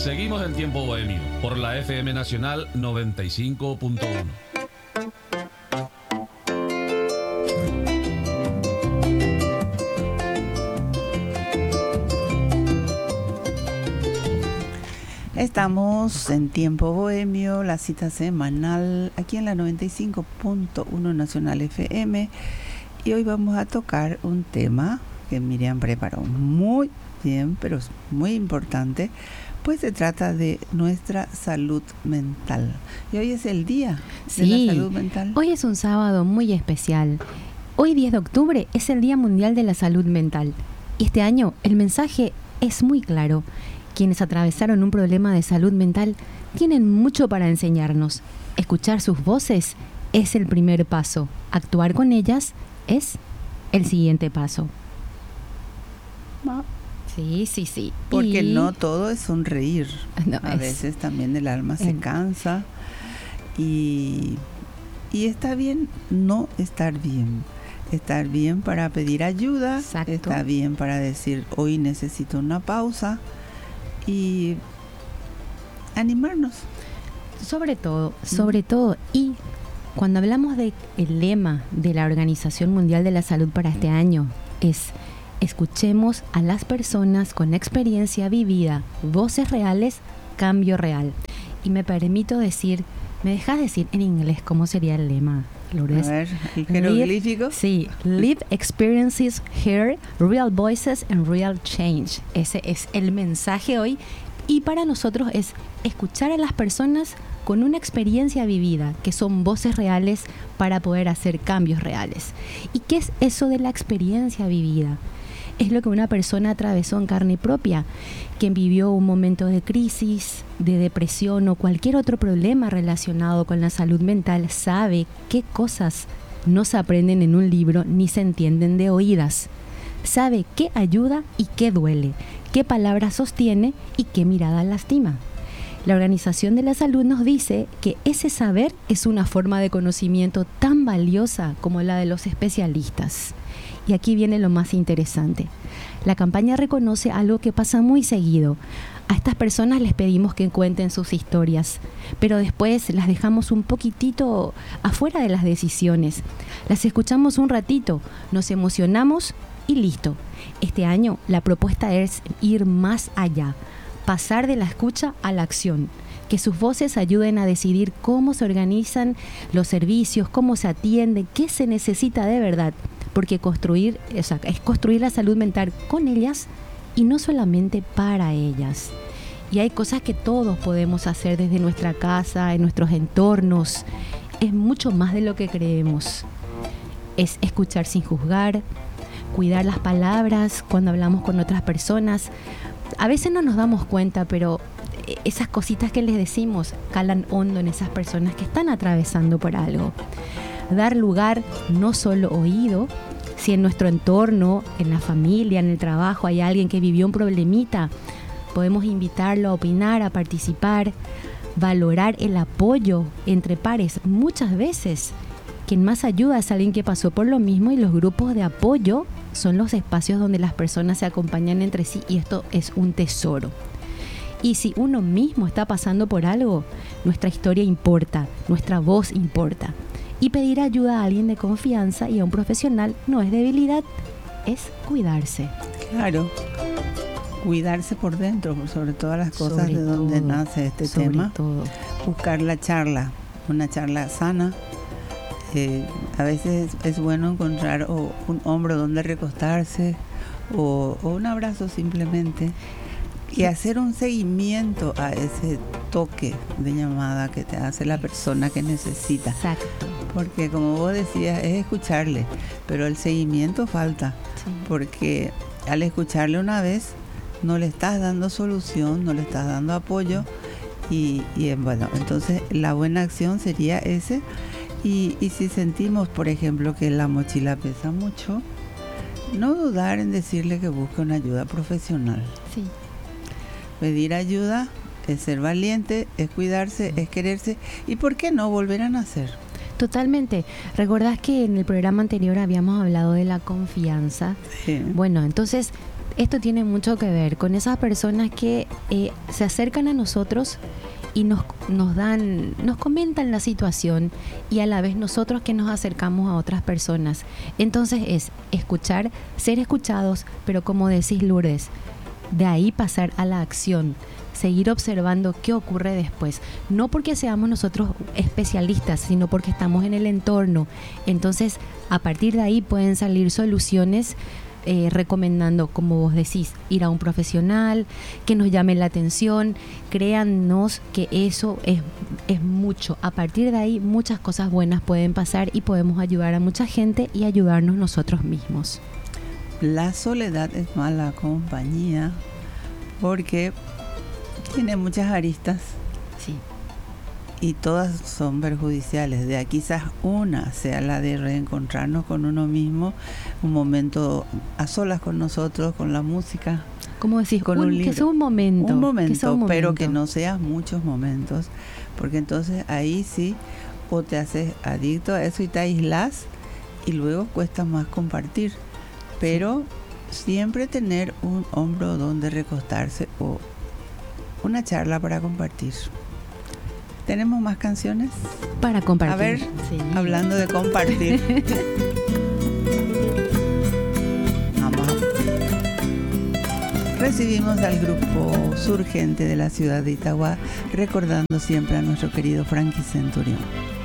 Seguimos en Tiempo Bohemio por la FM Nacional 95.1. Estamos en Tiempo Bohemio, la cita semanal aquí en la 95.1 Nacional FM, y hoy vamos a tocar un tema que Miriam preparó muy bien, pero es muy importante, pues se trata de nuestra salud mental. Y hoy es el día de la salud mental. Hoy es un sábado muy especial. Hoy 10 de octubre es el Día Mundial de la Salud Mental. Y este año el mensaje es muy claro. Quienes atravesaron un problema de salud mental tienen mucho para enseñarnos. Escuchar sus voces es el primer paso. Actuar con ellas es el siguiente paso. Sí. Porque no todo es sonreír. No, a veces también el alma se cansa y está bien no estar bien. Estar bien para pedir ayuda. Exacto. Está bien para decir hoy necesito una pausa. Y animarnos. Sobre todo. Y cuando hablamos del lema de la Organización Mundial de la Salud para este año, es escuchemos a las personas con experiencia vivida, voces reales, cambio real. Y me permito decir, ¿me dejas decir en inglés cómo sería el lema, Lourdes? A ver, el jeroglífico. Sí, live experiences here, real voices and real change. Ese es el mensaje hoy. Y para nosotros es escuchar a las personas con una experiencia vivida, que son voces reales para poder hacer cambios reales. ¿Y qué es eso de la experiencia vivida? Es lo que una persona atravesó en carne propia, quien vivió un momento de crisis, de depresión o cualquier otro problema relacionado con la salud mental, sabe qué cosas no se aprenden en un libro ni se entienden de oídas. Sabe qué ayuda y qué duele, qué palabra sostiene y qué mirada lastima. La Organización de la Salud nos dice que ese saber es una forma de conocimiento tan valiosa como la de los especialistas. Y aquí viene lo más interesante. La campaña reconoce algo que pasa muy seguido. A estas personas les pedimos que cuenten sus historias, pero después las dejamos un poquitito afuera de las decisiones. Las escuchamos un ratito, nos emocionamos y listo. Este año la propuesta es ir más allá, pasar de la escucha a la acción. Que sus voces ayuden a decidir cómo se organizan los servicios, cómo se atiende, qué se necesita de verdad. Porque es construir la salud mental con ellas y no solamente para ellas. Y hay cosas que todos podemos hacer desde nuestra casa, en nuestros entornos. Es mucho más de lo que creemos. Es escuchar sin juzgar, cuidar las palabras cuando hablamos con otras personas. A veces no nos damos cuenta, pero esas cositas que les decimos calan hondo en esas personas que están atravesando por algo. Dar lugar, no solo oído. Si en nuestro entorno, en la familia, en el trabajo hay alguien que vivió un problemita, podemos invitarlo a opinar, a participar, valorar el apoyo entre pares. Muchas veces quien más ayuda es alguien que pasó por lo mismo, y los grupos de apoyo son los espacios donde las personas se acompañan entre sí, y esto es un tesoro. Y si uno mismo está pasando por algo, nuestra historia importa, nuestra voz importa. Y pedir ayuda a alguien de confianza y a un profesional no es debilidad, es cuidarse. Claro, cuidarse por dentro, sobre todas las cosas de donde nace este tema. Buscar la charla, una charla sana. A veces es bueno encontrar un hombro donde recostarse o un abrazo simplemente. Y hacer un seguimiento a ese toque de llamada que te hace la persona que necesita. Exacto. Porque como vos decías, es escucharle, pero el seguimiento falta. Sí. Porque al escucharle una vez, no le estás dando solución, no le estás dando apoyo. Y bueno, entonces la buena acción sería ese. Y si sentimos, por ejemplo, que la mochila pesa mucho, no dudar en decirle que busque una ayuda profesional. Sí. Pedir ayuda es ser valiente, es cuidarse, es quererse, y ¿por qué no volver a nacer? Totalmente. ¿Recordás que en el programa anterior habíamos hablado de la confianza? Sí. Bueno, entonces Esto tiene mucho que ver con esas personas que se acercan a nosotros y nos comentan la situación, y a la vez nosotros que nos acercamos a otras personas. Entonces es escuchar, ser escuchados, pero como decís, Lourdes, de ahí pasar a la acción, seguir observando qué ocurre después. No porque seamos nosotros especialistas, sino porque estamos en el entorno. Entonces, a partir de ahí pueden salir soluciones, recomendando, como vos decís, ir a un profesional, que nos llame la atención. Créannos que eso es mucho. A partir de ahí, muchas cosas buenas pueden pasar y podemos ayudar a mucha gente y ayudarnos nosotros mismos. La soledad es mala compañía porque tiene muchas aristas. Sí. Y todas son perjudiciales. De aquí quizás una sea la de reencontrarnos con uno mismo, un momento a solas con nosotros, con la música. Como decís, con un libro. Que sea un momento. Pero que no sean muchos momentos, porque entonces ahí sí, o te haces adicto a eso y te aislás y luego cuesta más compartir. Pero siempre tener un hombro donde recostarse o una charla para compartir. ¿Tenemos más canciones? Para compartir. A ver, sí. Hablando de compartir. Vamos. Recibimos al grupo Surgente de la ciudad de Itagua, recordando siempre a nuestro querido Frankie Centurión.